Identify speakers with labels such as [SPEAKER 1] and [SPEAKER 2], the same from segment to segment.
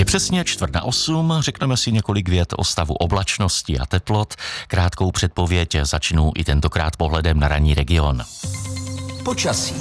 [SPEAKER 1] Je přesně 7:45, řekneme si několik vět o stavu oblačnosti a teplot. Krátkou předpověď začnu i tentokrát pohledem na ranní region.
[SPEAKER 2] Počasí.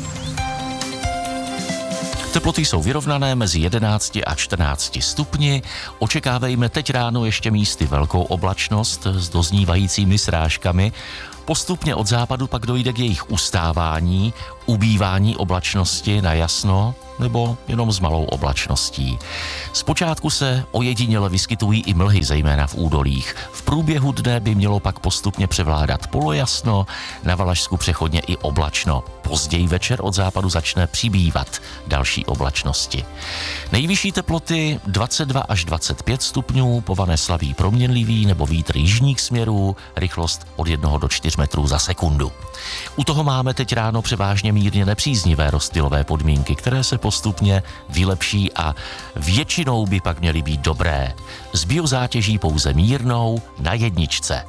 [SPEAKER 1] Teploty jsou vyrovnané mezi 11 a 14 stupni. Očekávejme teď ráno ještě místy velkou oblačnost s doznívajícími srážkami. Postupně od západu pak dojde k jejich ustávání, ubývání oblačnosti na jasno nebo jenom s malou oblačností. Zpočátku se ojediněle vyskytují i mlhy, zejména v údolích. V průběhu dne by mělo pak postupně převládat polojasno, na Valašsku přechodně i oblačno. Později večer od západu začne přibývat další oblačnosti. Nejvyšší teploty 22 až 25 stupňů, pované slabý proměnlivý nebo vítr jižních směrů, rychlost od 1 do 4 metrů za sekundu. U toho máme teď ráno převážně mírně nepříznivé rozptylové podmínky, které se postupně vylepší a většinou by pak měly být dobré. S biozátěží pouze mírnou na jedničce.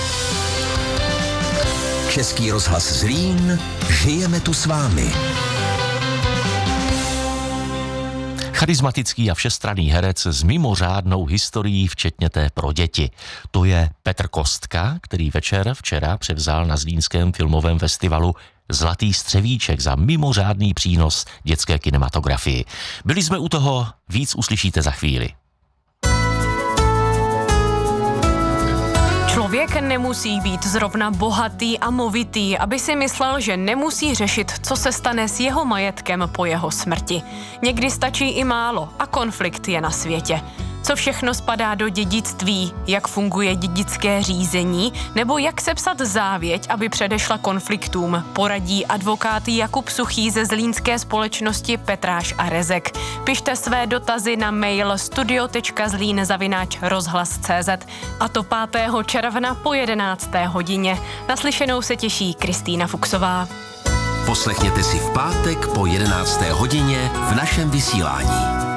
[SPEAKER 2] Český rozhlas Zlín, žijeme tu s vámi.
[SPEAKER 1] Charismatický a všestranný herec s mimořádnou historií, včetně té pro děti. To je Petr Kostka, který včera převzal na Zlínském filmovém festivalu Zlatý střevíček za mimořádný přínos dětské kinematografii. Byli jsme u toho, víc uslyšíte za chvíli.
[SPEAKER 3] Člověk nemusí být zrovna bohatý a movitý, aby si myslel, že nemusí řešit, co se stane s jeho majetkem po jeho smrti. Někdy stačí i málo a konflikt je na světě. Co všechno spadá do dědictví, jak funguje dědické řízení, nebo jak sepsat závěť, aby předešla konfliktům, poradí advokát Jakub Suchý ze zlínské společnosti Petráš a Rezek. Pište své dotazy na mail studio.zlin@rozhlas.cz a to 5. června po 11. hodině. Naslyšenou se těší Kristýna Fuchsová.
[SPEAKER 2] Poslechněte si v pátek po 11. hodině v našem vysílání.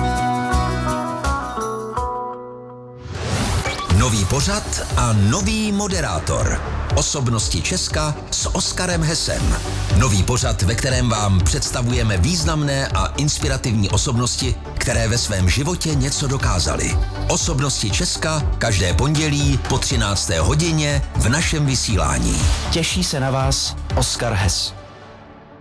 [SPEAKER 2] Nový pořad a nový moderátor. Osobnosti Česka s Oskarem Hesem. Nový pořad, ve kterém vám představujeme významné a inspirativní osobnosti, které ve svém životě něco dokázaly. Osobnosti Česka každé pondělí po 13. hodině v našem vysílání.
[SPEAKER 4] Těší se na vás Oskar Hes.